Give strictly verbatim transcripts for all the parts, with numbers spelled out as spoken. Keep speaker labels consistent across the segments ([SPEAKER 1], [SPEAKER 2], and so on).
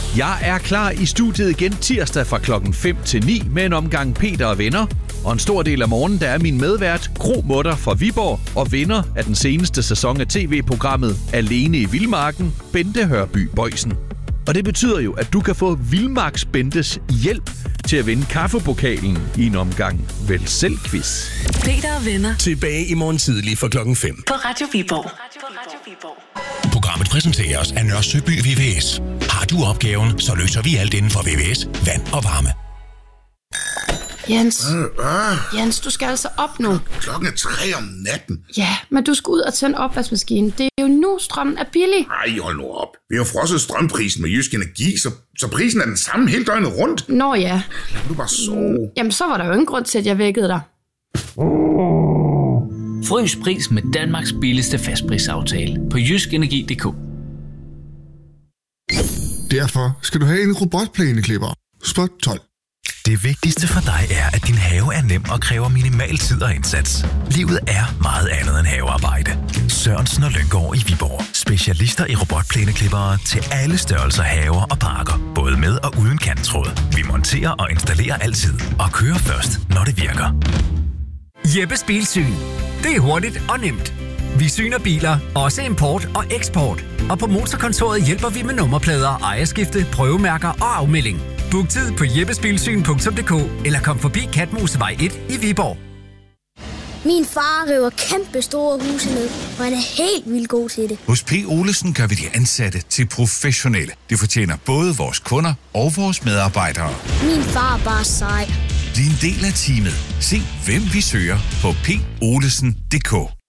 [SPEAKER 1] Jeg er klar i studiet igen tirsdag fra klokken fem til ni med en omgang Peter og venner. Og en stor del af morgenen, der er min medvært, Gro Mutter fra Viborg, og vinder af den seneste sæson af tv-programmet Alene i Vildmarken, Bente Hørby Boysen. Og det betyder jo, at du kan få Vildmarks Bentes hjælp til at vinde kaffepokalen i en omgang Vel Selv-quiz.
[SPEAKER 2] Peter og venner.
[SPEAKER 3] Tilbage i morgen tidlig fra klokken fem.
[SPEAKER 2] På Radio Viborg.
[SPEAKER 3] Programmet præsenteres af Nørre Søby V V S. Har du opgaven, så løser vi alt inden for V V S, vand og varme.
[SPEAKER 4] Jens, Jens, du skal altså op nu.
[SPEAKER 5] Klokken er tre om natten.
[SPEAKER 4] Ja, men du skal ud og tænde opvaskemaskinen. Det er jo nu, strømmen er billig.
[SPEAKER 5] Ej, hold nu op. Vi har frosset strømprisen med Jysk Energi, så, så prisen er den samme hele døgnet rundt.
[SPEAKER 4] Nå ja.
[SPEAKER 5] Lad du bare sove.
[SPEAKER 4] Jamen, så var der jo ingen grund til, at jeg vækkede dig.
[SPEAKER 6] Frys pris med Danmarks billigste fastprisaftale på jysk energi punktum d k.
[SPEAKER 7] Derfor skal du have en robotplæneklipper. Spot tolv.
[SPEAKER 8] Det vigtigste for dig er, at din have er nem og kræver minimal tid og indsats. Livet er meget andet end havearbejde. Sørensen og Lynggaard i Viborg. Specialister i robotplæneklippere til alle størrelser haver og parker. Både med og uden kanttråd. Vi monterer og installerer altid. Og kører først, når det virker.
[SPEAKER 9] Jeppes Bilsyn. Det er hurtigt og nemt. Vi syner biler, også import og eksport. Og på Motorkontoret hjælper vi med nummerplader, ejerskifte, prøvemærker og afmelding. Book tid på jeppesbilsyn punktum d k eller kom forbi Katmosevej et i Viborg.
[SPEAKER 10] Min far river kæmpe store huse ned, og han er helt vildt god til det.
[SPEAKER 11] Hos P. Olesen gør vi de ansatte til professionelle. Det fortjener både vores kunder og vores medarbejdere.
[SPEAKER 10] Min far er bare sej.
[SPEAKER 11] Bliv en del af teamet. Se, hvem vi søger på p olesen punktum d k.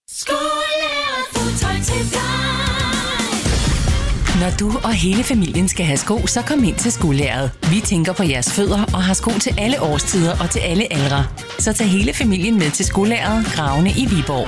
[SPEAKER 2] Når du og hele familien skal have sko, så kom ind til Skolæret. Vi tænker på jeres fødder og har sko til alle årstider og til alle aldre. Så tag hele familien med til Skolæret, Gravene i Viborg.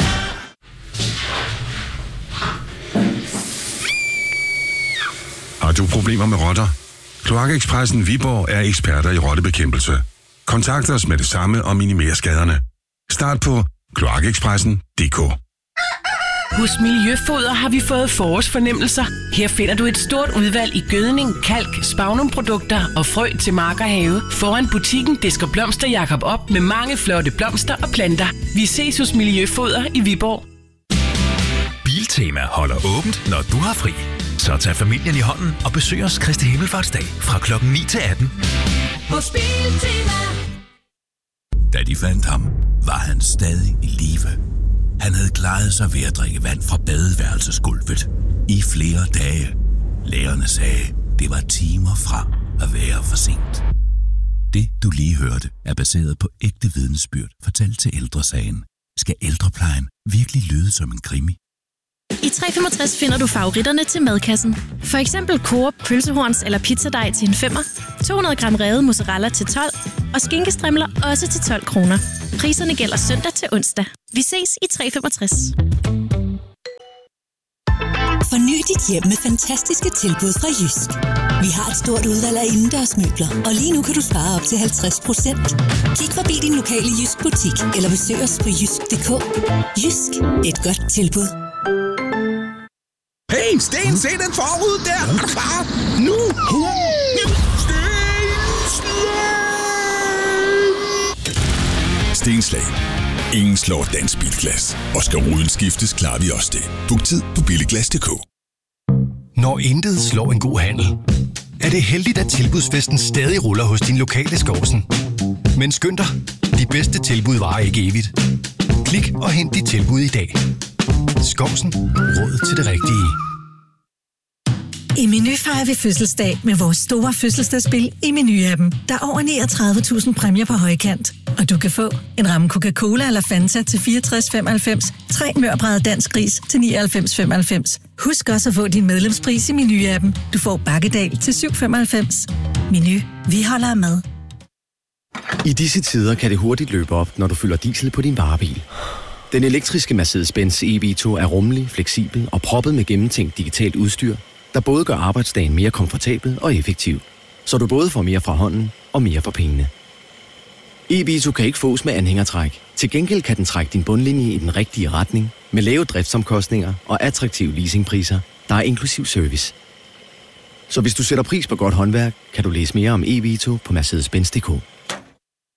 [SPEAKER 12] Har du problemer med rotter? Kloakekspressen Viborg er eksperter i rottebekæmpelse. Kontakt os med det samme og minimer skaderne. Start på kloakekspressen punktum d k.
[SPEAKER 13] Hos Miljøfoder har vi fået forårsfornemmelser. Her finder du et stort udvalg i gødning, kalk, spagnumprodukter og frø til mark og have. Foran butikken disker Blomster Jakob op med mange flotte blomster og planter. Vi ses hos Miljøfoder i Viborg.
[SPEAKER 8] Biltema holder åbent, når du har fri. Så tag familien i hånden og besøg os Kristi Himmelfartsdag fra klokken ni til atten.
[SPEAKER 14] Hos Biltema.
[SPEAKER 3] Da de fandt ham, var han stadig i live. Han havde klaret sig ved at drikke vand fra badeværelsesgulvet i flere dage. Lægerne sagde, det var timer fra at være for sent. Det, du lige hørte, er baseret på ægte vidnesbyrd fortalt til Ældresagen. Skal ældreplejen virkelig lyde som en krimi?
[SPEAKER 15] I tre komma femogtres finder du favoritterne til madkassen. For eksempel Coop pølsehorns eller pizzadej til en femmer, to hundrede gram revet mozzarella til tolv og skinkestrimler også til tolv kroner. Priserne gælder søndag til onsdag. Vi ses i tre komma femogtres.
[SPEAKER 16] Forny dit hjem med fantastiske tilbud fra Jysk. Vi har et stort udvalg af indendørsmøbler, og lige nu kan du spare op til halvtreds procent. Kig forbi din lokale Jysk butik eller besøg os på jysk punktum d k. Jysk. Et godt tilbud.
[SPEAKER 3] Hey, Sten, se den forrude der! Er du klar? Nu!
[SPEAKER 17] Stenslag. Ingen slår dansk bilglas. Og skal ruden skiftes, klarer vi også det. Book tid på billigglas punktum d k.
[SPEAKER 18] Når intet slår en god handel, er det heldigt, at tilbudsfesten stadig ruller hos din lokale Skovsen. Men skynd dig, de bedste tilbud varer ikke evigt. Klik og hent dit tilbud i dag. Skovsen. Råd til det rigtige.
[SPEAKER 19] I Meny fejrer vi fødselsdag med vores store fødselsdagsspil i Meny-appen. Der er over niogtredive tusind præmier på højkant. Og du kan få en ramme Coca-Cola eller Fanta til fireogtres femoghalvfems, tre mørbrædder dansk ris til nioghalvfems femoghalvfems. Husk også at få din medlemspris i Meny-appen. Du får bakkedal til syv femoghalvfems. Meny. Vi holder med.
[SPEAKER 20] I disse tider kan det hurtigt løbe op, når du fylder diesel på din varebil. Den elektriske Mercedes-Benz E V to er rummelig, fleksibel og proppet med gennemtænkt digitalt udstyr, der både gør arbejdsdagen mere komfortabel og effektiv, så du både får mere fra hånden og mere for pengene. E V to kan ikke fås med anhængertræk. Til gengæld kan den trække din bundlinje i den rigtige retning, med lave driftsomkostninger og attraktive leasingpriser, der er inklusiv service. Så hvis du sætter pris på godt håndværk, kan du læse mere om e-Vito på Mercedes Benz punktum d k.